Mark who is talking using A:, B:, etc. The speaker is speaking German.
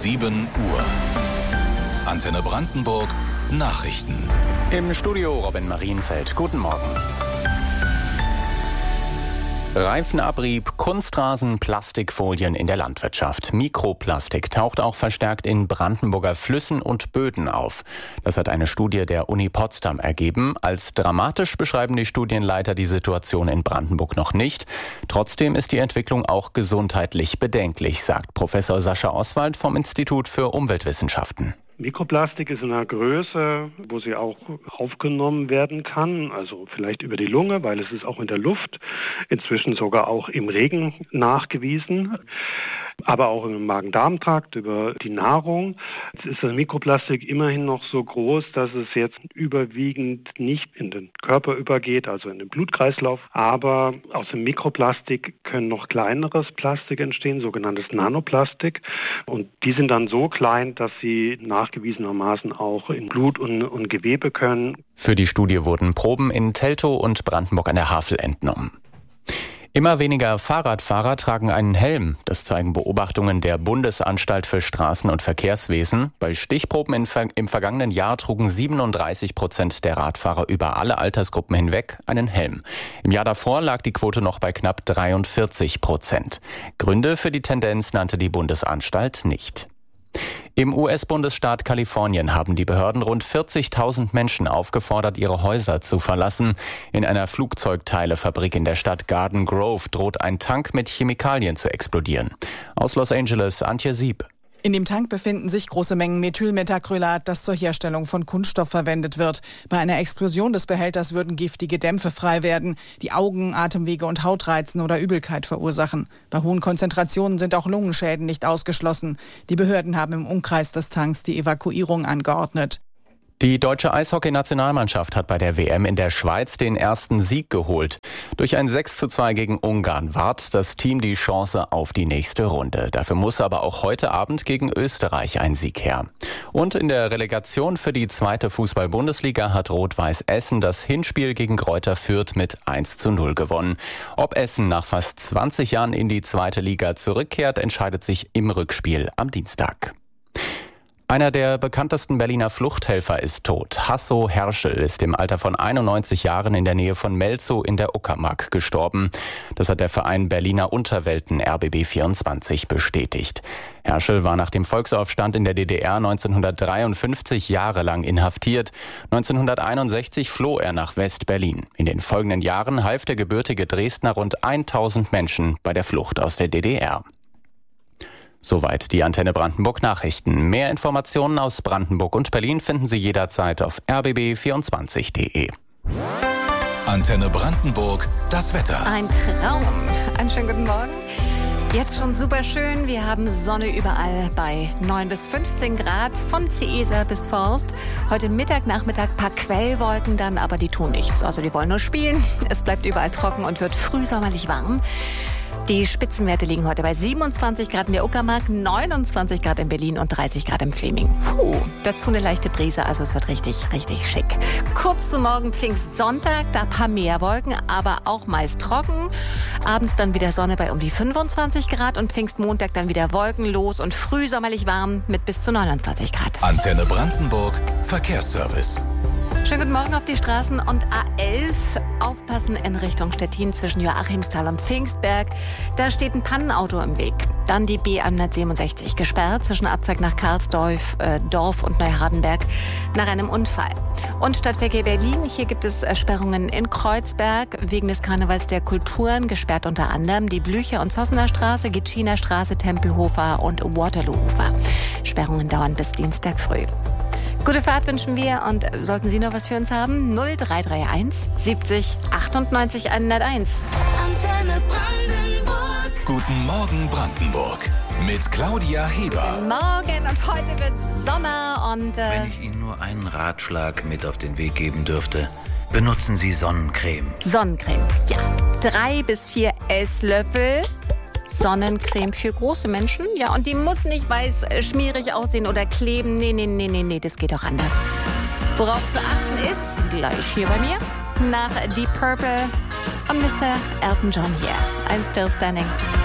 A: 7 Uhr. Antenne Brandenburg Nachrichten.
B: Im Studio Robin Marienfeld. Guten Morgen. Reifenabrieb, Kunstrasen, Plastikfolien in der Landwirtschaft. Mikroplastik taucht auch verstärkt in Brandenburger Flüssen und Böden auf. Das hat eine Studie der Uni Potsdam ergeben. Als dramatisch beschreiben die Studienleiter die Situation in Brandenburg noch nicht. Trotzdem ist die Entwicklung auch gesundheitlich bedenklich, sagt Professor Sascha Oswald vom Institut für Umweltwissenschaften.
C: Mikroplastik ist in einer Größe, wo sie auch aufgenommen werden kann, also vielleicht über die Lunge, weil es ist auch in der Luft, inzwischen sogar auch im Regen nachgewiesen, aber auch im Magen-Darm-Trakt über die Nahrung. Jetzt ist das Mikroplastik immerhin noch so groß, dass es jetzt überwiegend nicht in den Körper übergeht, also in den Blutkreislauf, aber aus dem Mikroplastik können noch kleineres Plastik entstehen, sogenanntes Nanoplastik, und die sind dann so klein, dass sie nachgewiesenermaßen auch in Blut und Gewebe können.
B: Für die Studie wurden Proben in Teltow und Brandenburg an der Havel entnommen. Immer weniger Fahrradfahrer tragen einen Helm. Das zeigen Beobachtungen der Bundesanstalt für Straßen- und Verkehrswesen. Bei Stichproben im vergangenen Jahr trugen 37% der Radfahrer über alle Altersgruppen hinweg einen Helm. Im Jahr davor lag die Quote noch bei knapp 43%. Gründe für die Tendenz nannte die Bundesanstalt nicht. Im US-Bundesstaat Kalifornien haben die Behörden rund 40.000 Menschen aufgefordert, ihre Häuser zu verlassen. In einer Flugzeugteilefabrik in der Stadt Garden Grove droht ein Tank mit Chemikalien zu explodieren. Aus Los Angeles, Antje Sieb.
D: In dem Tank befinden sich große Mengen Methylmethacrylat, das zur Herstellung von Kunststoff verwendet wird. Bei einer Explosion des Behälters würden giftige Dämpfe frei werden, die Augen, Atemwege und Haut reizen oder Übelkeit verursachen. Bei hohen Konzentrationen sind auch Lungenschäden nicht ausgeschlossen. Die Behörden haben im Umkreis des Tanks die Evakuierung angeordnet.
B: Die deutsche Eishockey-Nationalmannschaft hat bei der WM in der Schweiz den ersten Sieg geholt. Durch ein 6:2 gegen Ungarn wahrt das Team die Chance auf die nächste Runde. Dafür muss aber auch heute Abend gegen Österreich ein Sieg her. Und in der Relegation für die 2. Fußball-Bundesliga hat Rot-Weiß Essen das Hinspiel gegen Greuther Fürth mit 1:0 gewonnen. Ob Essen nach fast 20 Jahren in die 2. Liga zurückkehrt, entscheidet sich im Rückspiel am Dienstag. Einer der bekanntesten Berliner Fluchthelfer ist tot. Hasso Herschel ist im Alter von 91 Jahren in der Nähe von Melzow in der Uckermark gestorben. Das hat der Verein Berliner Unterwelten RBB24 bestätigt. Herschel war nach dem Volksaufstand in der DDR 1953 jahrelang inhaftiert. 1961 floh er nach West-Berlin. In den folgenden Jahren half der gebürtige Dresdner rund 1000 Menschen bei der Flucht aus der DDR. Soweit die Antenne Brandenburg Nachrichten. Mehr Informationen aus Brandenburg und Berlin finden Sie jederzeit auf rbb24.de.
A: Antenne Brandenburg, das Wetter.
E: Ein Traum. Einen schönen guten Morgen. Jetzt schon super schön. Wir haben Sonne überall bei 9 bis 15 Grad von Ciesa bis Forst. Heute Mittag, Nachmittag ein paar Quellwolken dann, aber die tun nichts. Also die wollen nur spielen. Es bleibt überall trocken und wird frühsommerlich warm. Die Spitzenwerte liegen heute bei 27 Grad in der Uckermark, 29 Grad in Berlin und 30 Grad im Fläming. Dazu eine leichte Brise, also es wird richtig, richtig schick. Kurz zu morgen Pfingstsonntag, da ein paar mehr Wolken, aber auch meist trocken. Abends dann wieder Sonne bei um die 25 Grad und Pfingstmontag dann wieder wolkenlos und frühsommerlich warm mit bis zu 29 Grad.
A: Antenne Brandenburg, Verkehrsservice.
E: Schönen guten Morgen auf die Straßen und A11. Aufpassen in Richtung Stettin zwischen Joachimsthal und Pfingstberg. Da steht ein Pannenauto im Weg. Dann die B167 gesperrt zwischen Abzweig nach Karlsdorf Dorf und Neuhardenberg nach einem Unfall. Und Stadtverkehr Berlin. Hier gibt es Sperrungen in Kreuzberg wegen des Karnevals der Kulturen. Gesperrt unter anderem die Blücher- und Zossener Straße, Gitschiner Straße, Tempelhofer und Waterloo-Ufer. Sperrungen dauern bis Dienstag früh. Gute Fahrt wünschen wir und sollten Sie noch was für uns haben? 0331 70 98 101.
A: Antenne Brandenburg. Guten Morgen Brandenburg. Mit Claudia Heber.
E: Morgen und heute wird Sommer und...
F: Wenn ich Ihnen nur einen Ratschlag mit auf den Weg geben dürfte, benutzen Sie Sonnencreme.
E: Sonnencreme, ja. 3 bis 4 Esslöffel. Sonnencreme für große Menschen. Ja, und die muss nicht weiß schmierig aussehen oder kleben. Nee, das geht auch anders. Worauf zu achten ist, gleich hier bei mir, nach Deep Purple und Mr. Elton John hier. I'm Still Standing.